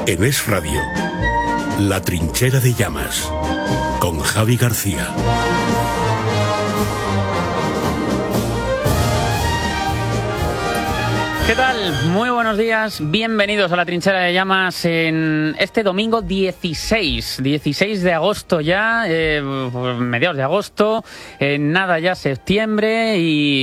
En Es Radio, La Trinchera de Llamas, con Javi García. ¿Qué tal? Muy buenos días, bienvenidos a La Trinchera de Llamas en este domingo 16 de agosto ya, mediados de agosto, nada ya septiembre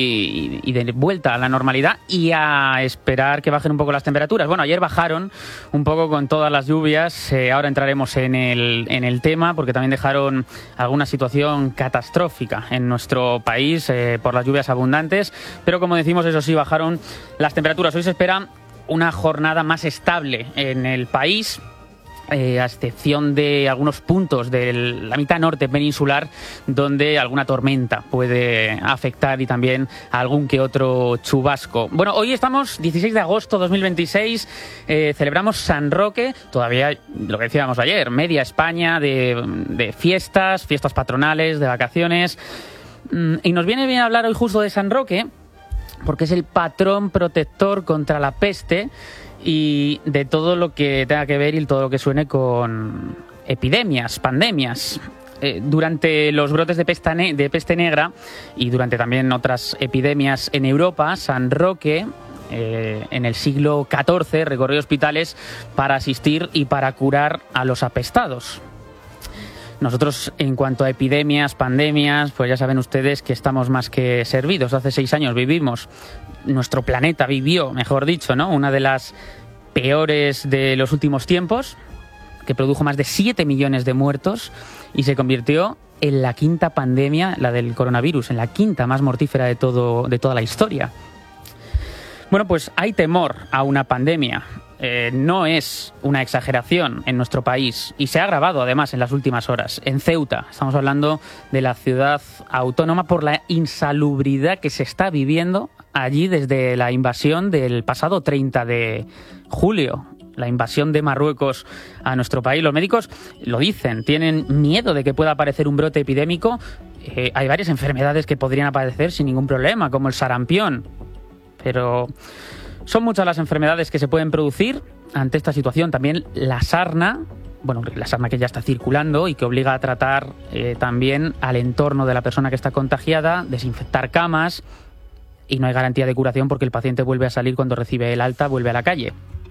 y de vuelta a la normalidad y a esperar que bajen un poco las temperaturas. Bueno, ayer bajaron un poco con todas las lluvias, ahora entraremos en el tema porque también dejaron alguna situación catastrófica en nuestro país por las lluvias abundantes, pero como decimos, eso sí, bajaron las temperaturas. Hoy se espera una jornada más estable en el país, a excepción de algunos puntos de la mitad norte peninsular donde alguna tormenta puede afectar y también algún que otro chubasco. Bueno, hoy estamos 16 de agosto de 2026, celebramos San Roque, todavía lo que decíamos ayer, media España de fiestas patronales, de vacaciones, y nos viene bien hablar hoy justo de San Roque, porque es el patrón protector contra la peste y de todo lo que tenga que ver y todo lo que suene con epidemias, pandemias. Durante los brotes de peste negra y durante también otras epidemias en Europa, San Roque en el siglo XIV recorrió hospitales para asistir y para curar a los apestados. Nosotros, en cuanto a epidemias, pandemias, pues ya saben ustedes que estamos más que servidos. Hace 6 años nuestro planeta vivió, mejor dicho, ¿no?, una de las peores de los últimos tiempos, que produjo más de 7 millones de muertos y se convirtió en la quinta pandemia, la del coronavirus, en la quinta más mortífera de toda la historia. Bueno, pues hay temor a una pandemia. No es una exageración en nuestro país y se ha agravado además en las últimas horas. En Ceuta, estamos hablando de la ciudad autónoma, por la insalubridad que se está viviendo allí desde la invasión del pasado 30 de julio. La invasión de Marruecos a nuestro país. Los médicos lo dicen, tienen miedo de que pueda aparecer un brote epidémico. Hay varias enfermedades que podrían aparecer sin ningún problema, como el sarampión. Pero son muchas las enfermedades que se pueden producir ante esta situación. También la sarna que ya está circulando y que obliga a tratar también al entorno de la persona que está contagiada, desinfectar camas, y no hay garantía de curación porque el paciente vuelve a salir cuando recibe el alta, vuelve a la calle.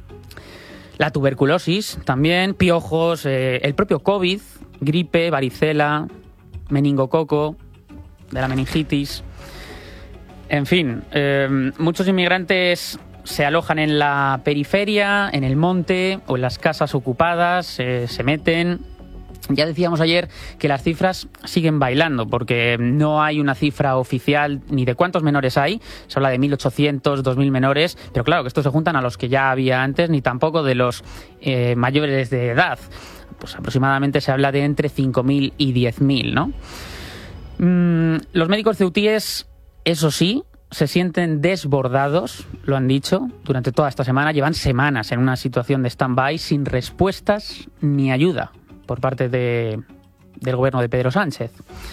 La tuberculosis también, piojos, el propio COVID, gripe, varicela, meningococo, de la meningitis. En fin, muchos inmigrantes se alojan en la periferia, en el monte o en las casas ocupadas, se meten. Ya decíamos ayer que las cifras siguen bailando porque no hay una cifra oficial ni de cuántos menores hay. Se habla de 1.800, 2.000 menores, pero claro que estos se juntan a los que ya había antes, ni tampoco de los mayores de edad. Pues aproximadamente se habla de entre 5.000 y 10.000, ¿no? Los médicos ceutíes, eso sí, se sienten desbordados, lo han dicho, durante toda esta semana. Llevan semanas en una situación de stand-by sin respuestas ni ayuda por parte del gobierno de Pedro Sánchez.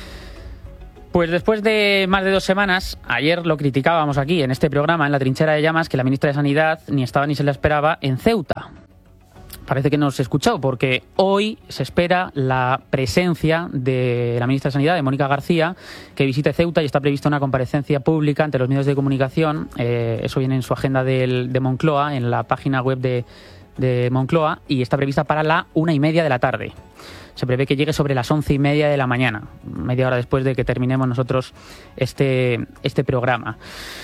Pues después de más de 2 semanas, ayer lo criticábamos aquí en este programa, en La Trinchera de Llamas, que la ministra de Sanidad ni estaba ni se la esperaba en Ceuta. Parece que no se escuchó, porque hoy se espera la presencia de la ministra de Sanidad, de Mónica García, que visite Ceuta y está prevista una comparecencia pública ante los medios de comunicación. Eso viene en su agenda de Moncloa, en la página web de Moncloa, y está prevista para la 1:30 de la tarde. Se prevé que llegue sobre las 11:30 de la mañana, media hora después de que terminemos nosotros este programa.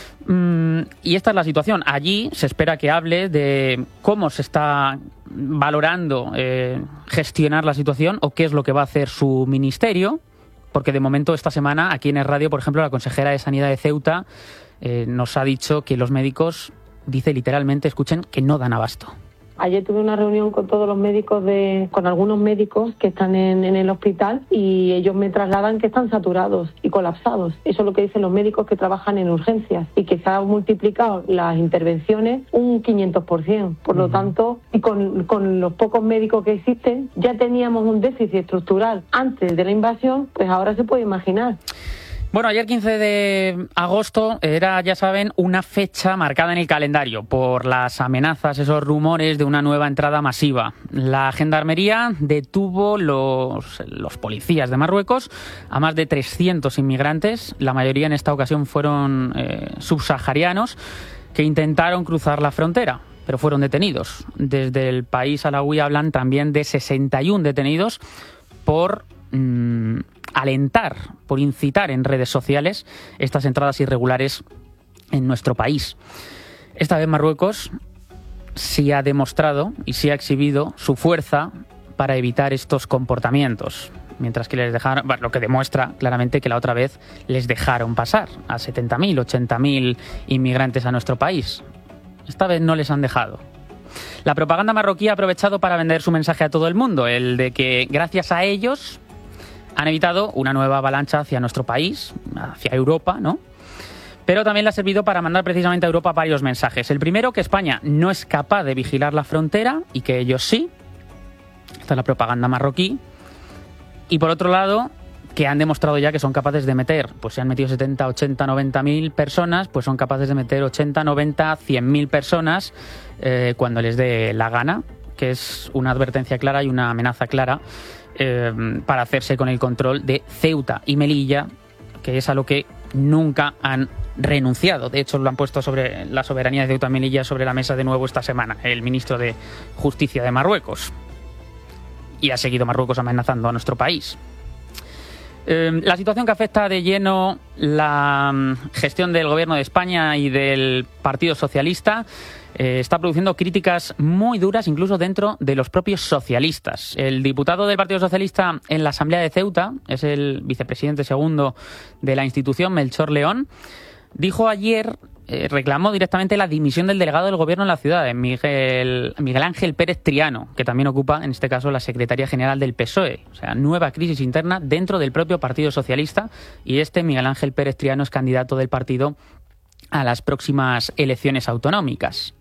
Y esta es la situación. Allí se espera que hable de cómo se está valorando gestionar la situación o qué es lo que va a hacer su ministerio, porque de momento esta semana aquí en el radio, por ejemplo, la consejera de Sanidad de Ceuta nos ha dicho que los médicos, dice literalmente, escuchen, que no dan abasto. Ayer tuve una reunión con todos los médicos, con algunos médicos que están en el hospital, y ellos me trasladan que están saturados y colapsados. Eso es lo que dicen los médicos que trabajan en urgencias, y que se han multiplicado las intervenciones un 500%. Por lo tanto, y con los pocos médicos que existen, ya teníamos un déficit estructural antes de la invasión, pues ahora se puede imaginar. Bueno, ayer 15 de agosto era, ya saben, una fecha marcada en el calendario por las amenazas, esos rumores de una nueva entrada masiva. La Gendarmería detuvo los policías de Marruecos a más de 300 inmigrantes. La mayoría en esta ocasión fueron subsaharianos que intentaron cruzar la frontera, pero fueron detenidos. Desde el país alauí hablan también de 61 detenidos por alentar, por incitar en redes sociales estas entradas irregulares en nuestro país. Esta vez Marruecos sí ha demostrado y sí ha exhibido su fuerza para evitar estos comportamientos, mientras que les dejaron, bueno, lo que demuestra claramente que la otra vez les dejaron pasar a 70.000, 80.000 inmigrantes a nuestro país. Esta vez no les han dejado. La propaganda marroquí ha aprovechado para vender su mensaje a todo el mundo, el de que gracias a ellos han evitado una nueva avalancha hacia nuestro país, hacia Europa, ¿no? Pero también le ha servido para mandar precisamente a Europa varios mensajes. El primero, que España no es capaz de vigilar la frontera y que ellos sí. Esta es la propaganda marroquí. Y por otro lado, que han demostrado ya que son capaces de meter, pues si han metido 70, 80, 90.000 personas, pues son capaces de meter 80, 90, 100.000 personas cuando les dé la gana, que es una advertencia clara y una amenaza clara para hacerse con el control de Ceuta y Melilla, que es a lo que nunca han renunciado. De hecho, lo han puesto sobre la soberanía de Ceuta y Melilla sobre la mesa de nuevo esta semana, el ministro de Justicia de Marruecos. Y ha seguido Marruecos amenazando a nuestro país. La situación que afecta de lleno la gestión del Gobierno de España y del Partido Socialista está produciendo críticas muy duras incluso dentro de los propios socialistas. El diputado del Partido Socialista en la Asamblea de Ceuta, es el vicepresidente segundo de la institución, Melchor León, dijo ayer, reclamó directamente la dimisión del delegado del Gobierno en la ciudad, Miguel Ángel Pérez Triano, que también ocupa en este caso la Secretaría General del PSOE. O sea, nueva crisis interna dentro del propio Partido Socialista, y Miguel Ángel Pérez Triano es candidato del partido a las próximas elecciones autonómicas.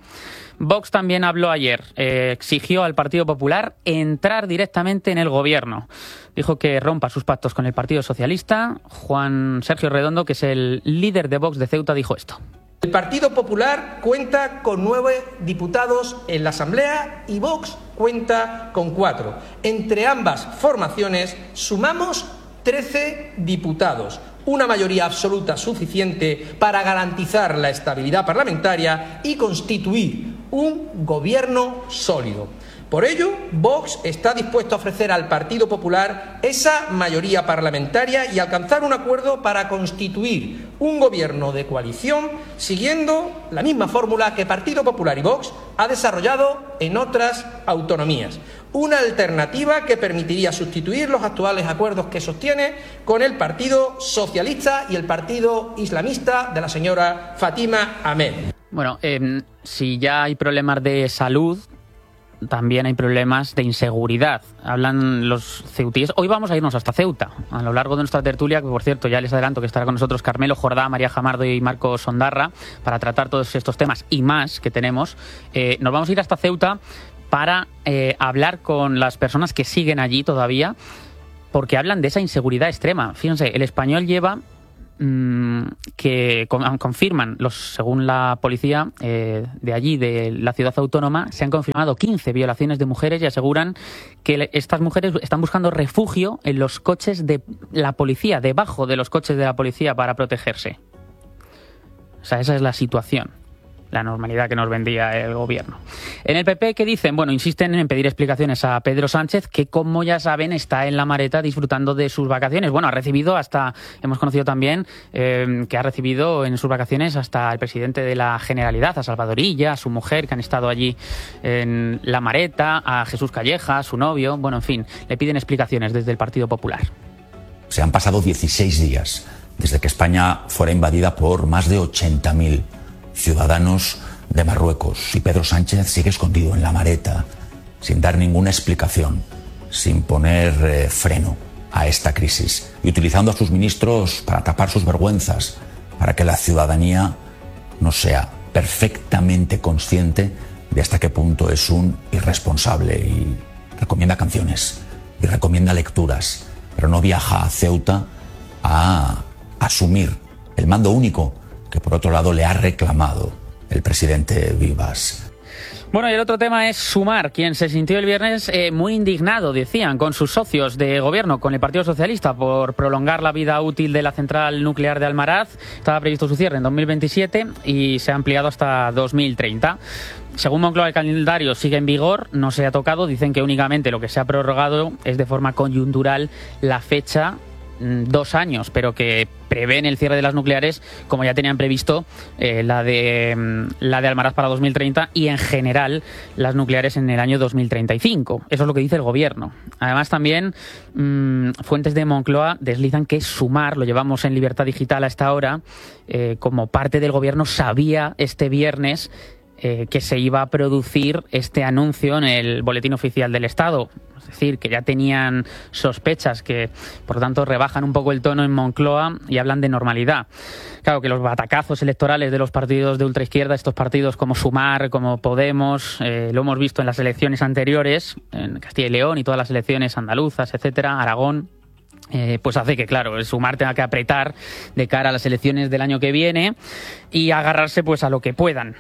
Vox también habló ayer, exigió al Partido Popular entrar directamente en el gobierno. Dijo que rompa sus pactos con el Partido Socialista. Juan Sergio Redondo, que es el líder de Vox de Ceuta, dijo esto. El Partido Popular cuenta con 9 diputados en la Asamblea y Vox cuenta con 4. Entre ambas formaciones sumamos 13 diputados. Una mayoría absoluta suficiente para garantizar la estabilidad parlamentaria y constituir un gobierno sólido. Por ello, Vox está dispuesto a ofrecer al Partido Popular esa mayoría parlamentaria y alcanzar un acuerdo para constituir un gobierno de coalición siguiendo la misma fórmula que Partido Popular y Vox ha desarrollado en otras autonomías. Una alternativa que permitiría sustituir los actuales acuerdos que sostiene con el Partido Socialista y el Partido Islamista de la señora Fátima Ahmed. Bueno, si ya hay problemas de salud, también hay problemas de inseguridad. Hablan los ceutíes. Hoy vamos a irnos hasta Ceuta, a lo largo de nuestra tertulia, que por cierto ya les adelanto que estará con nosotros Carmelo Jordá, María Jamardo y Marcos Sondarra para tratar todos estos temas y más que tenemos. Nos vamos a ir hasta Ceuta para hablar con las personas que siguen allí todavía, porque hablan de esa inseguridad extrema. Fíjense, el Español lleva que confirman, según la policía de allí, de la ciudad autónoma, se han confirmado 15 violaciones de mujeres y aseguran que estas mujeres están buscando refugio en los coches de la policía, debajo de los coches de la policía para protegerse. O sea, esa es la situación. La normalidad que nos vendía el gobierno. En el PP, ¿qué dicen? Bueno, insisten en pedir explicaciones a Pedro Sánchez, que como ya saben está en La Mareta disfrutando de sus vacaciones. Bueno, hemos conocido también que ha recibido en sus vacaciones hasta el presidente de la Generalidad, a Salvador Illa, a su mujer, que han estado allí en La Mareta, a Jesús Calleja, a su novio. Bueno, en fin, le piden explicaciones desde el Partido Popular. Se han pasado 16 días desde que España fuera invadida por más de 80.000 ciudadanos de Marruecos, y Pedro Sánchez sigue escondido en La Mareta, sin dar ninguna explicación, sin poner freno a esta crisis y utilizando a sus ministros para tapar sus vergüenzas, para que la ciudadanía no sea perfectamente consciente de hasta qué punto es un irresponsable. Y recomienda canciones y recomienda lecturas, pero no viaja a Ceuta a asumir el mando único que por otro lado le ha reclamado el presidente Vivas. Bueno, y el otro tema es Sumar, quien se sintió el viernes muy indignado, decían, con sus socios de gobierno, con el Partido Socialista, por prolongar la vida útil de la central nuclear de Almaraz. Estaba previsto su cierre en 2027 y se ha ampliado hasta 2030. Según Moncloa, el calendario sigue en vigor, no se ha tocado. Dicen que únicamente lo que se ha prorrogado es de forma coyuntural la fecha, 2 años, pero que prevén el cierre de las nucleares, como ya tenían previsto la de Almaraz para 2030 y en general las nucleares en el año 2035. Eso es lo que dice el gobierno. Además, también fuentes de Moncloa deslizan que Sumar, lo llevamos en Libertad Digital a esta hora, como parte del gobierno sabía este viernes que se iba a producir este anuncio en el Boletín Oficial del Estado. Es decir, que ya tenían sospechas, que por lo tanto rebajan un poco el tono en Moncloa y hablan de normalidad. Claro que los batacazos electorales de los partidos de ultraizquierda, estos partidos como Sumar, como Podemos, lo hemos visto en las elecciones anteriores, en Castilla y León y todas las elecciones andaluzas, etcétera, Aragón, pues hace que, claro, el Sumar tenga que apretar de cara a las elecciones del año que viene y agarrarse pues a lo que puedan.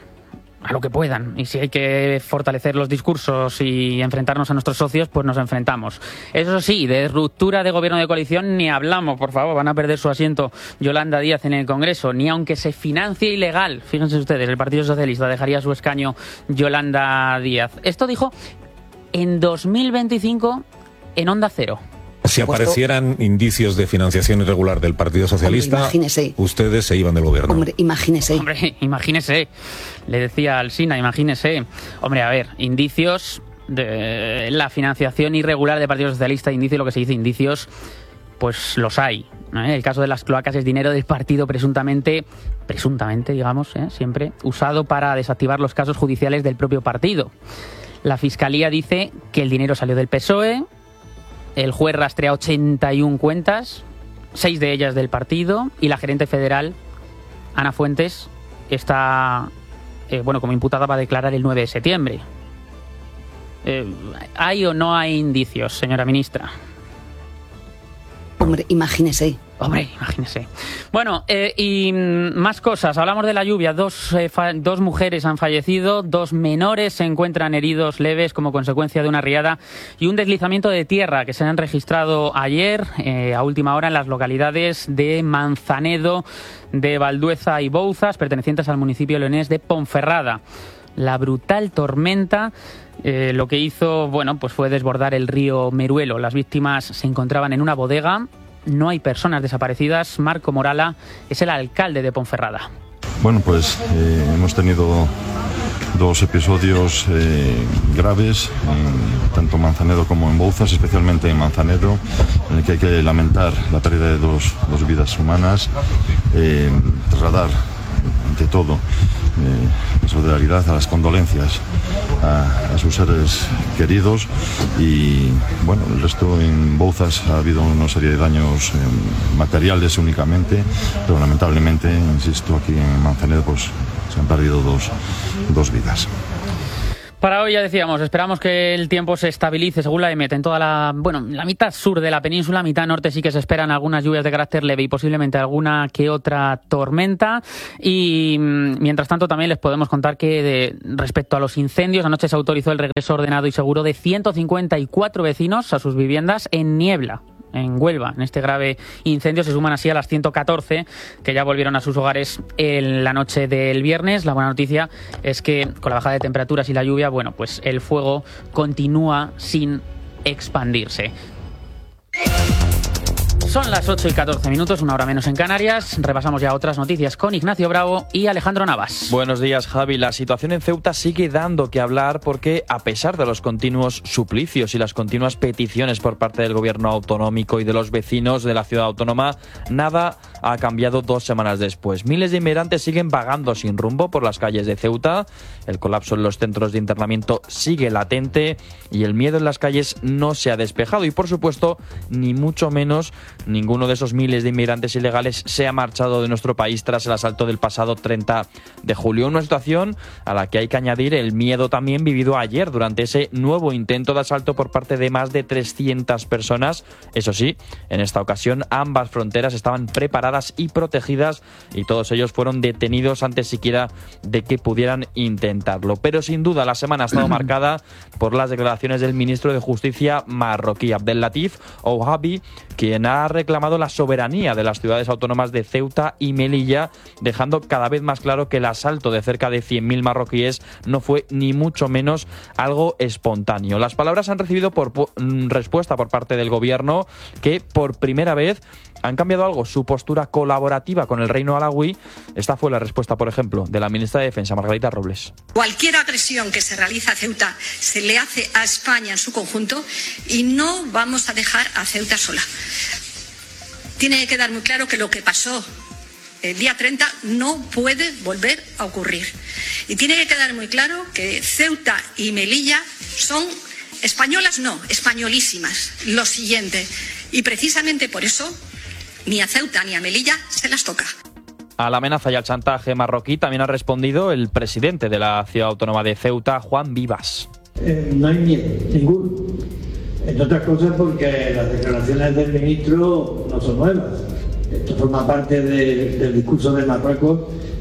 Y si hay que fortalecer los discursos y enfrentarnos a nuestros socios, pues nos enfrentamos. Eso sí, de ruptura de gobierno de coalición ni hablamos, por favor. Van a perder su asiento Yolanda Díaz en el Congreso, ni aunque se financie ilegal. Fíjense ustedes, el Partido Socialista dejaría su escaño Yolanda Díaz. Esto dijo en 2025 en Onda Cero. Si aparecieran indicios de financiación irregular del Partido Socialista, ustedes se iban del gobierno. Hombre, imagínese. Le decía Alsina, imagínese. Hombre, a ver, indicios de la financiación irregular del Partido Socialista, indicios, lo que se dice indicios, pues los hay. El caso de las cloacas es dinero del partido presuntamente, digamos, siempre, usado para desactivar los casos judiciales del propio partido. La Fiscalía dice que el dinero salió del PSOE. El juez rastrea 81 cuentas, 6 de ellas del partido, y la gerente federal, Ana Fuentes, está como imputada para declarar el 9 de septiembre. ¿Hay o no hay indicios, señora ministra? Hombre, imagínese. Bueno, y más cosas. Hablamos de la lluvia. Dos mujeres han fallecido, 2 menores se encuentran heridos leves como consecuencia de una riada y un deslizamiento de tierra que se han registrado ayer a última hora en las localidades de Manzanedo, de Valdueza y Bouzas, pertenecientes al municipio leonés de Ponferrada. La brutal tormenta lo que hizo, pues fue desbordar el río Meruelo. Las víctimas se encontraban en una bodega. No hay personas desaparecidas. Marco Morala es el alcalde de Ponferrada. Bueno, pues hemos tenido 2 episodios graves, tanto en Manzanedo como en Bouzas, especialmente en Manzanedo, en el que hay que lamentar la pérdida de dos vidas humanas, trasladar ante todo la solidaridad, a las condolencias a sus seres queridos y el resto en Bouzas ha habido una serie de daños materiales únicamente, pero lamentablemente, insisto, aquí en Manzanedo pues se han perdido dos vidas. Para hoy, ya decíamos, esperamos que el tiempo se estabilice según la EMET en toda la mitad sur de la península. Mitad norte sí que se esperan algunas lluvias de carácter leve y posiblemente alguna que otra tormenta. Y mientras tanto también les podemos contar que respecto a los incendios, anoche se autorizó el regreso ordenado y seguro de 154 vecinos a sus viviendas en Niebla, en Huelva. En este grave incendio se suman así a las 114 que ya volvieron a sus hogares en la noche del viernes. La buena noticia es que con la bajada de temperaturas y la lluvia, pues el fuego continúa sin expandirse. Son las 8:14, una hora menos en Canarias. Repasamos ya otras noticias con Ignacio Bravo y Alejandro Navas. Buenos días, Javi. La situación en Ceuta sigue dando que hablar porque, a pesar de los continuos suplicios y las continuas peticiones por parte del gobierno autonómico y de los vecinos de la ciudad autónoma, nada ha cambiado 2 semanas después. Miles de inmigrantes siguen vagando sin rumbo por las calles de Ceuta. El colapso en los centros de internamiento sigue latente y el miedo en las calles no se ha despejado. Y, por supuesto, ni mucho menos ninguno de esos miles de inmigrantes ilegales se ha marchado de nuestro país tras el asalto del pasado 30 de julio. Una situación a la que hay que añadir el miedo también vivido ayer durante ese nuevo intento de asalto por parte de más de 300 personas. Eso sí, en esta ocasión ambas fronteras estaban preparadas y protegidas y todos ellos fueron detenidos antes siquiera de que pudieran intentarlo. Pero sin duda la semana ha estado marcada por las declaraciones del ministro de Justicia marroquí, Abdellatif Ouahabi, quien ha reclamado la soberanía de las ciudades autónomas de Ceuta y Melilla, dejando cada vez más claro que el asalto de cerca de 100.000 marroquíes no fue ni mucho menos algo espontáneo. Las palabras han recibido respuesta por parte del gobierno, que por primera vez han cambiado algo su postura colaborativa con el reino alauí. Esta fue la respuesta, por ejemplo, de la ministra de Defensa, Margarita Robles. Cualquier agresión que se realiza a Ceuta se le hace a España en su conjunto y no vamos a dejar a Ceuta sola. Tiene que quedar muy claro que lo que pasó el día 30 no puede volver a ocurrir. Y tiene que quedar muy claro que Ceuta y Melilla son españolas, no, españolísimas. Lo siguiente. Y precisamente por eso ni a Ceuta ni a Melilla se las toca. A la amenaza y al chantaje marroquí también ha respondido el presidente de la ciudad autónoma de Ceuta, Juan Vivas. No hay miedo, ninguno. Entre otras cosas porque las declaraciones del ministro no son nuevas. Esto forma parte del discurso de Marruecos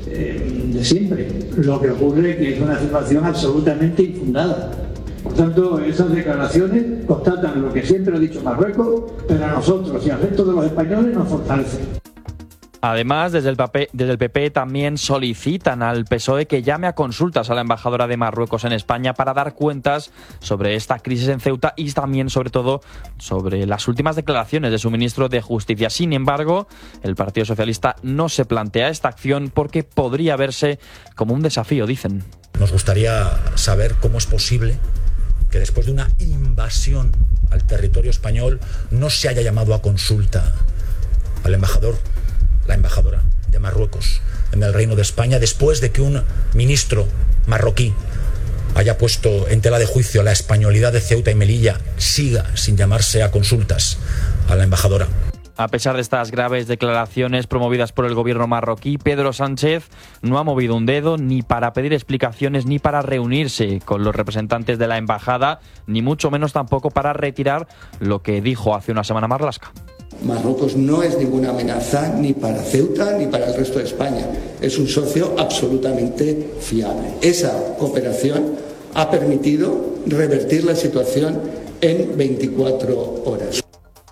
de siempre. Lo que ocurre es que es una afirmación absolutamente infundada. Por tanto, esas declaraciones constatan lo que siempre ha dicho Marruecos, pero a nosotros y al resto de los españoles nos fortalecen. Además, desde el PP también solicitan al PSOE que llame a consultas a la embajadora de Marruecos en España para dar cuentas sobre esta crisis en Ceuta y también, sobre todo, sobre las últimas declaraciones de su ministro de Justicia. Sin embargo, el Partido Socialista no se plantea esta acción porque podría verse como un desafío, dicen. Nos gustaría saber cómo es posible que después de una invasión al territorio español no se haya llamado a consulta al embajador, la embajadora de Marruecos en el Reino de España, después de que un ministro marroquí haya puesto en tela de juicio la españolidad de Ceuta y Melilla, siga sin llamarse a consultas a la embajadora. A pesar de estas graves declaraciones promovidas por el gobierno marroquí, Pedro Sánchez no ha movido un dedo ni para pedir explicaciones ni para reunirse con los representantes de la embajada, ni mucho menos tampoco para retirar lo que dijo hace una semana Marlaska. Marruecos no es ninguna amenaza ni para Ceuta ni para el resto de España. Es un socio absolutamente fiable. Esa cooperación ha permitido revertir la situación en 24 horas.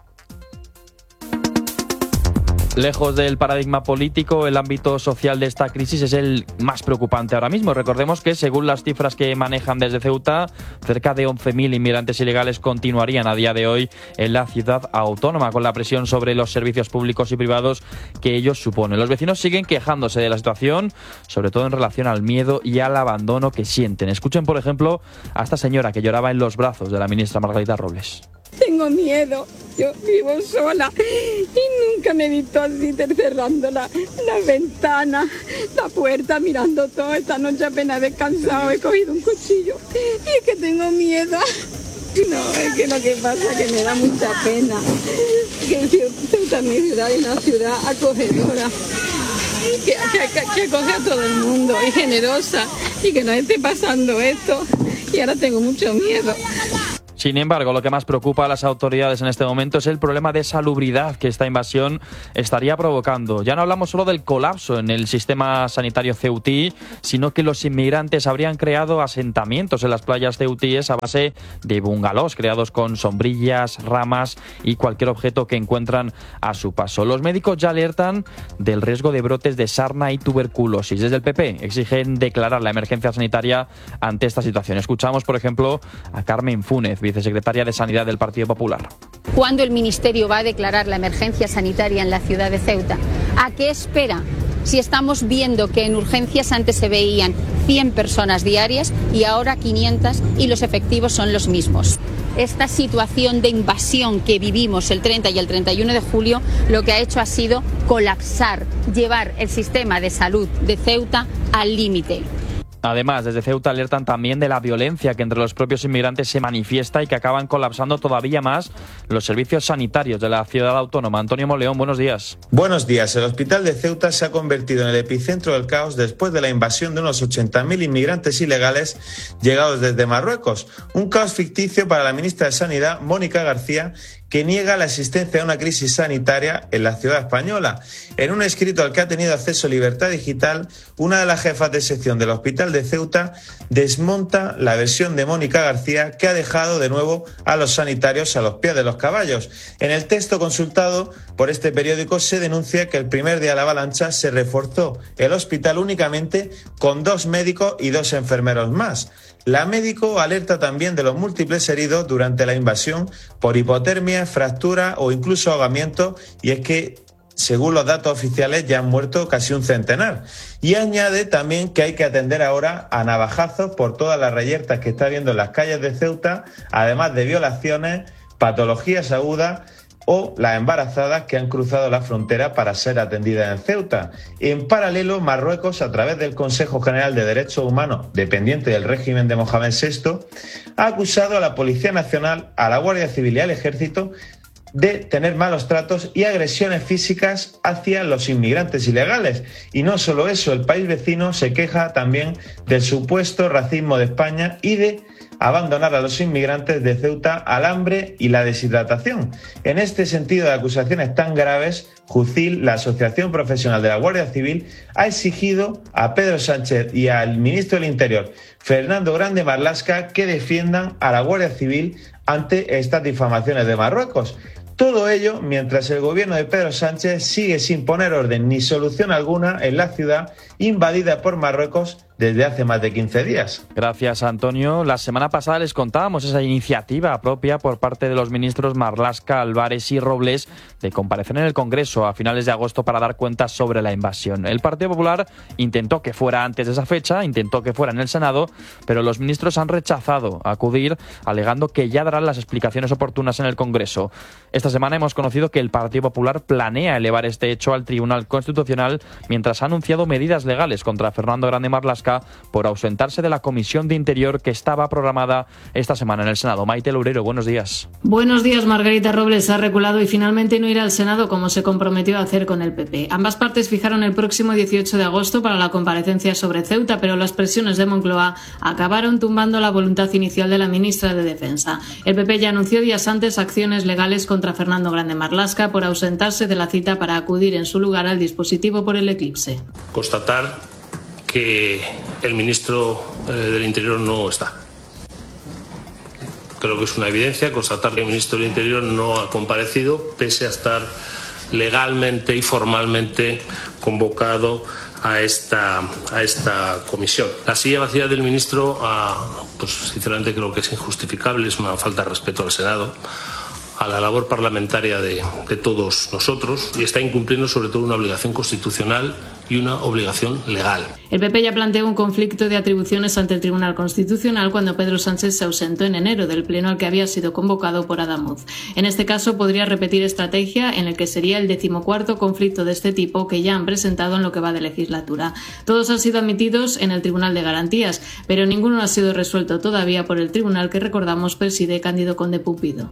Lejos del paradigma político, el ámbito social de esta crisis es el más preocupante ahora mismo. Recordemos que, según las cifras que manejan desde Ceuta, cerca de 11.000 inmigrantes ilegales continuarían a día de hoy en la ciudad autónoma, con la presión sobre los servicios públicos y privados que ellos suponen. Los vecinos siguen quejándose de la situación, sobre todo en relación al miedo y al abandono que sienten. Escuchen, por ejemplo, a esta señora que lloraba en los brazos de la ministra Margarita Robles. Tengo miedo, yo vivo sola y nunca me he visto así cerrando la ventana, la puerta, mirando todo. Esta noche apenas he descansado, he cogido un cuchillo y es que tengo miedo. No, es que lo que pasa es que me da mucha pena que Ceuta, mi ciudad, es una ciudad acogedora, que acoge a todo el mundo y generosa, y que nos esté pasando esto y ahora tengo mucho miedo. Sin embargo, lo que más preocupa a las autoridades en este momento es el problema de salubridad que esta invasión estaría provocando. Ya no hablamos solo del colapso en el sistema sanitario ceutí, sino que los inmigrantes habrían creado asentamientos en las playas ceutíes a base de bungalows creados con sombrillas, ramas y cualquier objeto que encuentran a su paso. Los médicos ya alertan del riesgo de brotes de sarna y tuberculosis. Desde el PP exigen declarar la emergencia sanitaria ante esta situación. Escuchamos, por ejemplo, a Carmen Fúnez, vicesecretaria de Sanidad del Partido Popular. ¿Cuándo el Ministerio va a declarar la emergencia sanitaria en la ciudad de Ceuta? ¿A qué espera? Si estamos viendo que en urgencias antes se veían 100 personas diarias y ahora 500 y los efectivos son los mismos. Esta situación de invasión que vivimos el 30 y el 31 de julio lo que ha hecho ha sido colapsar, llevar el sistema de salud de Ceuta al límite. Además, desde Ceuta alertan también de la violencia que entre los propios inmigrantes se manifiesta y que acaban colapsando todavía más los servicios sanitarios de la ciudad autónoma. Antonio Moleón, buenos días. Buenos días. El hospital de Ceuta se ha convertido en el epicentro del caos después de la invasión de unos 80.000 inmigrantes ilegales llegados desde Marruecos. Un caos ficticio para la ministra de Sanidad, Mónica García, que niega la existencia de una crisis sanitaria en la ciudad española. En un escrito al que ha tenido acceso Libertad Digital, una de las jefas de sección del Hospital de Ceuta desmonta la versión de Mónica García, que ha dejado de nuevo a los sanitarios a los pies de los caballos. En el texto consultado por este periódico se denuncia que el primer día de la avalancha se reforzó el hospital únicamente con 2 médicos y 2 enfermeros más. La médico alerta también de los múltiples heridos durante la invasión por hipotermia, fractura o incluso ahogamiento, y es que, según los datos oficiales, ya han muerto casi un centenar. Y añade también que hay que atender ahora a navajazos por todas las reyertas que está habiendo en las calles de Ceuta, además de violaciones, patologías agudas o las embarazadas que han cruzado la frontera para ser atendidas en Ceuta. En paralelo, Marruecos, a través del Consejo General de Derechos Humanos, dependiente del régimen de Mohamed VI, ha acusado a la Policía Nacional, a la Guardia Civil y al Ejército de tener malos tratos y agresiones físicas hacia los inmigrantes ilegales. Y no solo eso, el país vecino se queja también del supuesto racismo de España y de abandonar a los inmigrantes de Ceuta al hambre y la deshidratación. En este sentido de acusaciones tan graves, JUCIL, la Asociación Profesional de la Guardia Civil, ha exigido a Pedro Sánchez y al ministro del Interior, Fernando Grande Marlaska, que defiendan a la Guardia Civil ante estas difamaciones de Marruecos. Todo ello mientras el gobierno de Pedro Sánchez sigue sin poner orden ni solución alguna en la ciudad invadida por Marruecos desde hace más de 15 días. Gracias, Antonio. La semana pasada les contábamos esa iniciativa propia por parte de los ministros Marlaska, Álvarez y Robles de comparecer en el Congreso a finales de agosto para dar cuentas sobre la invasión. El Partido Popular intentó que fuera antes de esa fecha, intentó que fuera en el Senado, pero los ministros han rechazado acudir, alegando que ya darán las explicaciones oportunas en el Congreso. Esta semana hemos conocido que el Partido Popular planea elevar este hecho al Tribunal Constitucional, mientras ha anunciado medidas legales contra Fernando Grande Marlaska por ausentarse de la Comisión de Interior que estaba programada esta semana en el Senado. Maite Loureiro, buenos días. Buenos días. Margarita Robles ha reculado y finalmente no irá al Senado como se comprometió a hacer con el PP. Ambas partes fijaron el próximo 18 de agosto para la comparecencia sobre Ceuta, pero las presiones de Moncloa acabaron tumbando la voluntad inicial de la ministra de Defensa. El PP ya anunció días antes acciones legales contra Fernando Grande Marlaska por ausentarse de la cita para acudir en su lugar al dispositivo por el eclipse. Constatar que el ministro del Interior no está. Creo que es una evidencia constatar que el ministro del Interior no ha comparecido, pese a estar legalmente y formalmente convocado a esta comisión. La silla vacía del ministro, pues sinceramente creo que es injustificable, es una falta de respeto al Senado, a la labor parlamentaria de todos nosotros, y está incumpliendo sobre todo una obligación constitucional y una obligación legal. El PP ya planteó un conflicto de atribuciones ante el Tribunal Constitucional cuando Pedro Sánchez se ausentó en enero del pleno al que había sido convocado por Adamuz. En este caso podría repetir estrategia en el que sería el 14º conflicto de este tipo que ya han presentado en lo que va de legislatura. Todos han sido admitidos en el Tribunal de Garantías, pero ninguno ha sido resuelto todavía por el tribunal que, recordamos, preside Cándido Conde Pumpido.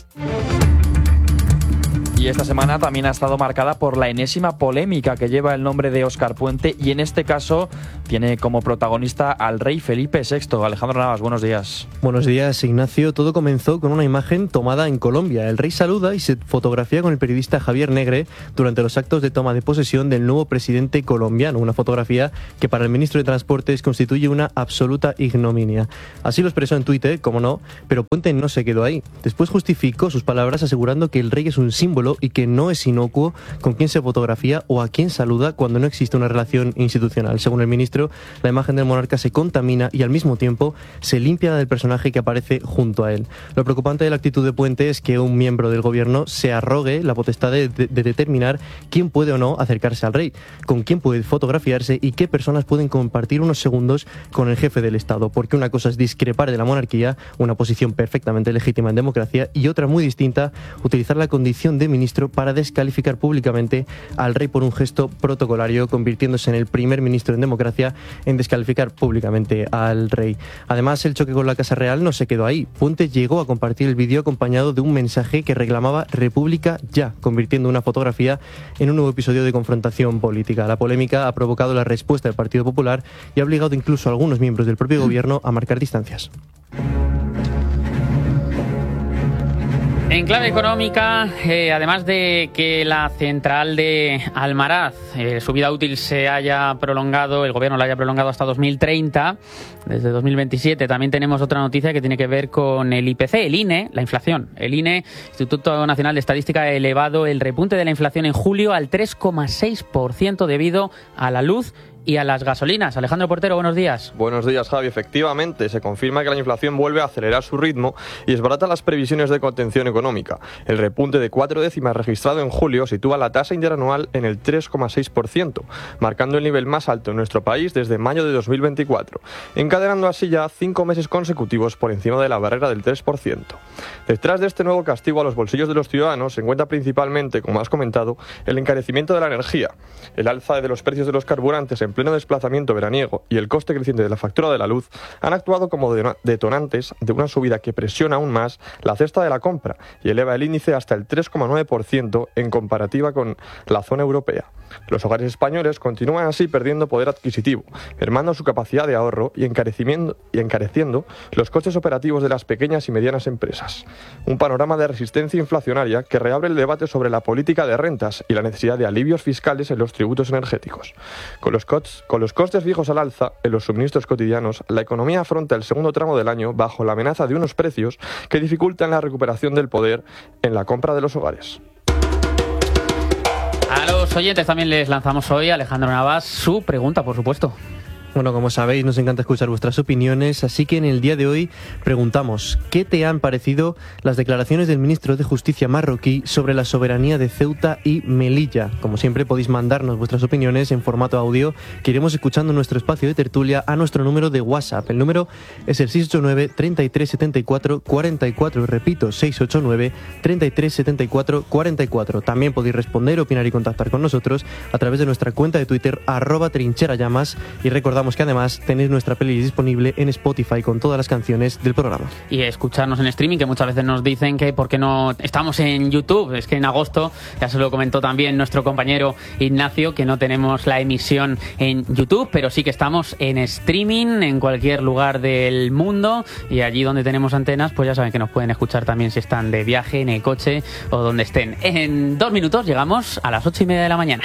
Y esta semana también ha estado marcada por la enésima polémica que lleva el nombre de Óscar Puente, y en este caso tiene como protagonista al rey Felipe VI. Alejandro Navas, buenos días. Buenos días, Ignacio. Todo comenzó con una imagen tomada en Colombia. El rey saluda y se fotografía con el periodista Javier Negre durante los actos de toma de posesión del nuevo presidente colombiano. Una fotografía que para el ministro de Transportes constituye una absoluta ignominia. Así lo expresó en Twitter, como no, pero Puente no se quedó ahí. Después justificó sus palabras asegurando que el rey es un símbolo y que no es inocuo con quien se fotografía o a quien saluda cuando no existe una relación institucional. Según el ministro, la imagen del monarca se contamina y al mismo tiempo se limpia del personaje que aparece junto a él. Lo preocupante de la actitud de Puente es que un miembro del gobierno se arrogue la potestad de determinar quién puede o no acercarse al rey, con quién puede fotografiarse y qué personas pueden compartir unos segundos con el jefe del Estado, porque una cosa es discrepar de la monarquía, una posición perfectamente legítima en democracia, y otra muy distinta, utilizar la condición de ministro para descalificar públicamente al rey por un gesto protocolario, convirtiéndose en el primer ministro en democracia en descalificar públicamente al rey. Además, el choque con la Casa Real no se quedó ahí. Puente llegó a compartir el vídeo acompañado de un mensaje que reclamaba República ya, convirtiendo una fotografía en un nuevo episodio de confrontación política. La polémica ha provocado la respuesta del Partido Popular y ha obligado incluso a algunos miembros del propio gobierno a marcar distancias. En clave económica, además de que la central de Almaraz, su vida útil se haya prolongado, el gobierno la haya prolongado hasta 2030, desde 2027, también tenemos otra noticia que tiene que ver con el IPC, el INE, la inflación. El INE, Instituto Nacional de Estadística, ha elevado el repunte de la inflación en julio al 3,6% debido a la luz y a las gasolinas. Alejandro Portero, buenos días. Buenos días, Javi. Efectivamente, se confirma que la inflación vuelve a acelerar su ritmo y esbarata las previsiones de contención económica. El repunte de 4 décimas registrado en julio sitúa la tasa interanual en el 3,6%, marcando el nivel más alto en nuestro país desde mayo de 2024, encadenando así ya 5 meses consecutivos por encima de la barrera del 3%. Detrás de este nuevo castigo a los bolsillos de los ciudadanos se encuentra principalmente, como has comentado, el encarecimiento de la energía, el alza de los precios de los carburantes en pleno desplazamiento veraniego y el coste creciente de la factura de la luz han actuado como detonantes de una subida que presiona aún más la cesta de la compra y eleva el índice hasta el 3,9% en comparativa con la zona europea. Los hogares españoles continúan así perdiendo poder adquisitivo, mermando su capacidad de ahorro y encareciendo los costes operativos de las pequeñas y medianas empresas. Un panorama de resistencia inflacionaria que reabre el debate sobre la política de rentas y la necesidad de alivios fiscales en los tributos energéticos. Con los costes fijos al alza en los suministros cotidianos, la economía afronta el segundo tramo del año bajo la amenaza de unos precios que dificultan la recuperación del poder en la compra de los hogares. A los oyentes también les lanzamos hoy, Alejandro Navas, su pregunta, por supuesto. Bueno, como sabéis, nos encanta escuchar vuestras opiniones, así que en el día de hoy preguntamos: ¿qué te han parecido las declaraciones del ministro de Justicia marroquí sobre la soberanía de Ceuta y Melilla? Como siempre, podéis mandarnos vuestras opiniones en formato audio, que iremos escuchando en nuestro espacio de tertulia a nuestro número de WhatsApp. El número es el 689 33 74 44, repito, 689 33 74 44. También podéis responder, opinar y contactar con nosotros a través de nuestra cuenta de Twitter, @trincherallamas, y recordamos que además tenéis nuestra playlist disponible en Spotify con todas las canciones del programa. Y escucharnos en streaming, que muchas veces nos dicen que por qué no estamos en YouTube. Es que en agosto, ya se lo comentó también nuestro compañero Ignacio, que no tenemos la emisión en YouTube, pero sí que estamos en streaming en cualquier lugar del mundo, y allí donde tenemos antenas, pues ya saben que nos pueden escuchar también si están de viaje, en el coche o donde estén. En 2 minutos llegamos a las 8:30 de la mañana.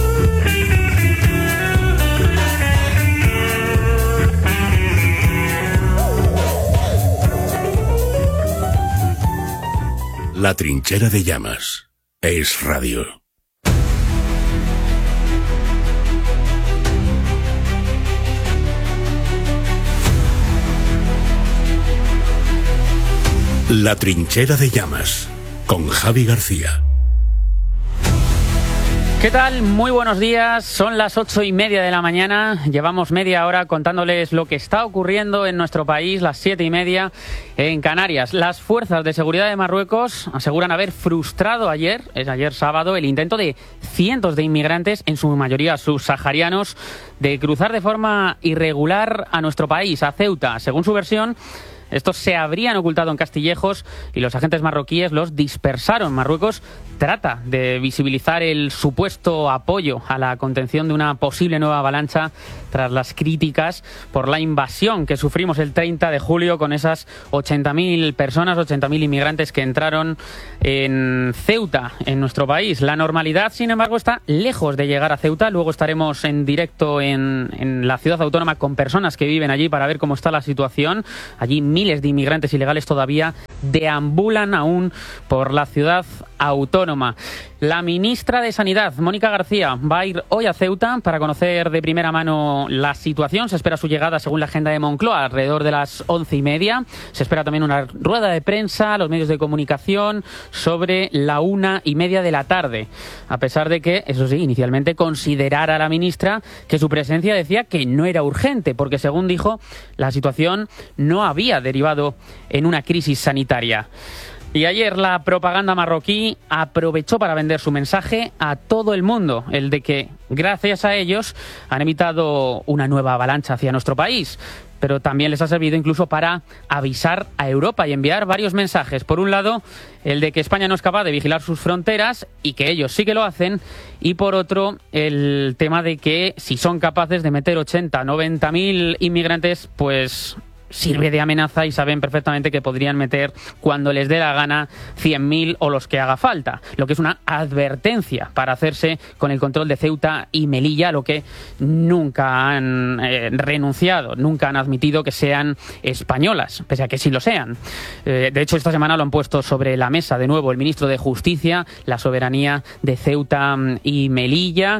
La Trinchera de Llamas es radio. La Trinchera de Llamas con Javi García. ¿Qué tal? Muy buenos días. Son las 8:30 de la mañana. Llevamos media hora contándoles lo que está ocurriendo en nuestro país, las 7:30 en Canarias. Las fuerzas de seguridad de Marruecos aseguran haber frustrado ayer sábado, el intento de cientos de inmigrantes, en su mayoría subsaharianos, de cruzar de forma irregular a nuestro país, a Ceuta. Según su versión, estos se habrían ocultado en Castillejos y los agentes marroquíes los dispersaron. Marruecos trata de visibilizar el supuesto apoyo a la contención de una posible nueva avalancha tras las críticas por la invasión que sufrimos el 30 de julio con esas 80.000 personas, 80.000 inmigrantes que entraron en Ceuta, en nuestro país. La normalidad, sin embargo, está lejos de llegar a Ceuta. Luego estaremos en directo en la ciudad autónoma con personas que viven allí para ver cómo está la situación. Allí miles de inmigrantes ilegales todavía deambulan aún por la ciudad autónoma. La ministra de Sanidad, Mónica García, va a ir hoy a Ceuta para conocer de primera mano la situación. Se espera su llegada, según la agenda de Moncloa, alrededor de las 11:30. Se espera también una rueda de prensa a los medios de comunicación sobre la 1:30 de la tarde. A pesar de que, eso sí, inicialmente considerara la ministra que su presencia decía que no era urgente, porque según dijo, la situación no había derivado en una crisis sanitaria. Y ayer la propaganda marroquí aprovechó para vender su mensaje a todo el mundo, el de que, gracias a ellos, han evitado una nueva avalancha hacia nuestro país. Pero también les ha servido incluso para avisar a Europa y enviar varios mensajes. Por un lado, el de que España no es capaz de vigilar sus fronteras y que ellos sí que lo hacen. Y por otro, el tema de que si son capaces de meter 80, 90.000 inmigrantes, pues sirve de amenaza y saben perfectamente que podrían meter cuando les dé la gana 100.000 o los que haga falta, lo que es una advertencia para hacerse con el control de Ceuta y Melilla, lo que nunca han renunciado, nunca han admitido que sean españolas, pese a que sí lo sean. De hecho, esta semana lo han puesto sobre la mesa de nuevo el ministro de Justicia, la soberanía de Ceuta y Melilla.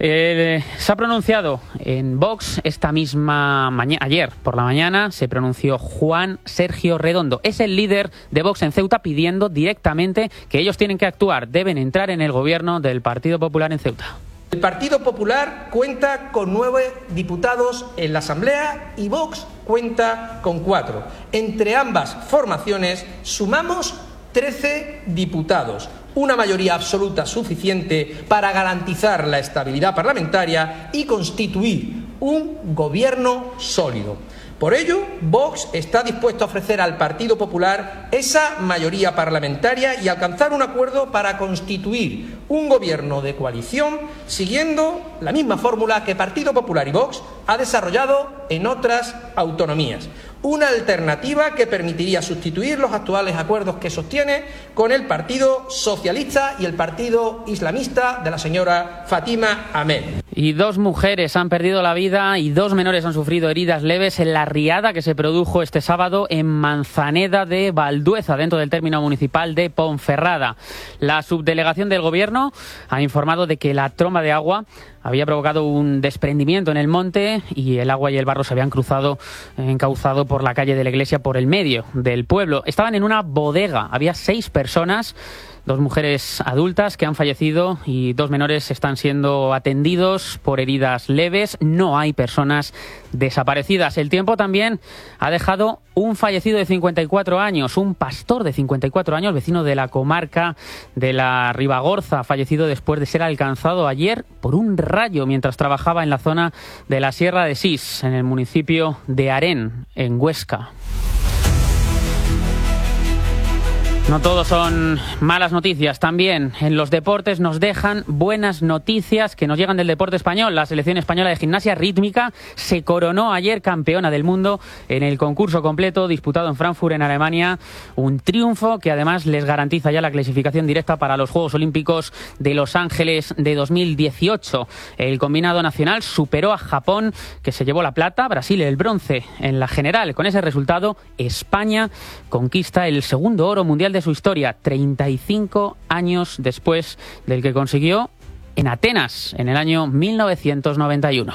Se ha pronunciado en Vox esta misma ayer por la mañana, se pronunció Juan Sergio Redondo. Es el líder de Vox en Ceuta pidiendo directamente que ellos tienen que actuar, deben entrar en el gobierno del Partido Popular en Ceuta. El Partido Popular cuenta con 9 diputados en la Asamblea y Vox cuenta con 4. Entre ambas formaciones sumamos 13 diputados, una mayoría absoluta suficiente para garantizar la estabilidad parlamentaria y constituir un gobierno sólido. Por ello, Vox está dispuesto a ofrecer al Partido Popular esa mayoría parlamentaria y alcanzar un acuerdo para constituir un gobierno de coalición siguiendo la misma fórmula que Partido Popular y Vox ha desarrollado en otras autonomías. Una alternativa que permitiría sustituir los actuales acuerdos que sostiene con el Partido Socialista y el Partido Islamista de la señora Fátima Ahmed. Y 2 mujeres han perdido la vida y 2 menores han sufrido heridas leves en la riada que se produjo este sábado en Manzaneda de Valdueza, dentro del término municipal de Ponferrada. La subdelegación del Gobierno ha informado de que la tromba de agua había provocado un desprendimiento en el monte y el agua y el barro se habían encauzado por la calle de la iglesia por el medio del pueblo. Estaban en una bodega, había 6 personas, 2 mujeres adultas que han fallecido y 2 menores están siendo atendidos por heridas leves. No hay personas desaparecidas. El tiempo también ha dejado un fallecido de 54 años, un pastor de 54 años, vecino de la comarca de la Ribagorza, fallecido después de ser alcanzado ayer por un rayo mientras trabajaba en la zona de la Sierra de Sis, en el municipio de Arén, en Huesca. No todo son malas noticias, también en los deportes nos dejan buenas noticias que nos llegan del deporte español. La selección española de gimnasia rítmica se coronó ayer campeona del mundo en el concurso completo disputado en Frankfurt, en Alemania. Un triunfo que además les garantiza ya la clasificación directa para los Juegos Olímpicos de Los Ángeles de 2018. El combinado nacional superó a Japón, que se llevó la plata, Brasil el bronce en la general. Con ese resultado, España conquista el segundo oro mundial de su historia, 35 años después del que consiguió en Atenas en el año 1991.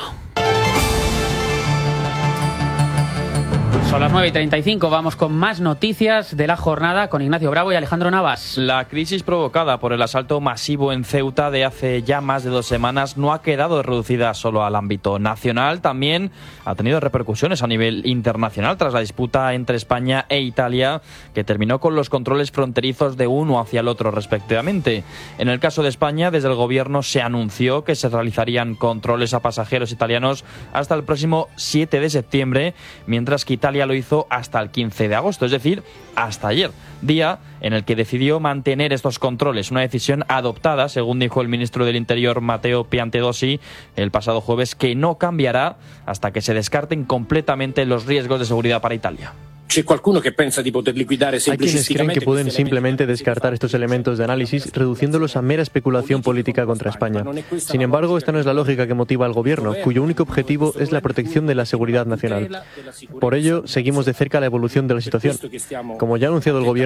Son las 9:35, vamos con más noticias de la jornada con Ignacio Bravo y Alejandro Navas. La crisis provocada por el asalto masivo en Ceuta de hace ya más de 2 semanas no ha quedado reducida solo al ámbito nacional, también ha tenido repercusiones a nivel internacional tras la disputa entre España e Italia, que terminó con los controles fronterizos de uno hacia el otro respectivamente. En el caso de España, desde el gobierno se anunció que se realizarían controles a pasajeros italianos hasta el próximo 7 de septiembre, mientras que Italia lo hizo hasta el 15 de agosto, es decir, hasta ayer, día en el que decidió mantener estos controles, una decisión adoptada, según dijo el ministro del Interior Matteo Piantedosi el pasado jueves, que no cambiará hasta que se descarten completamente los riesgos de seguridad para Italia. Hay quienes creen que pueden simplemente descartar estos elementos de análisis reduciéndolos a mera especulación política contra España. Sin embargo, esta no es la lógica que motiva al Gobierno, cuyo único objetivo es la protección de la seguridad nacional. Por ello, seguimos de cerca la evolución de la situación. Como ya ha anunciado el Gobierno,